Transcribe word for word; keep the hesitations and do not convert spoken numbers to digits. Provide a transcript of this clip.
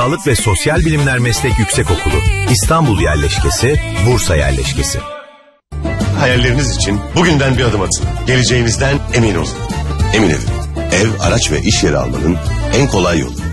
Sağlık ve Sosyal Bilimler Meslek Yüksekokulu, İstanbul Yerleşkesi, Bursa Yerleşkesi. Hayalleriniz için bugünden bir adım atın. Geleceğinizden emin olun. Emin Ev, ev, araç ve iş yeri almanın en kolay yolu.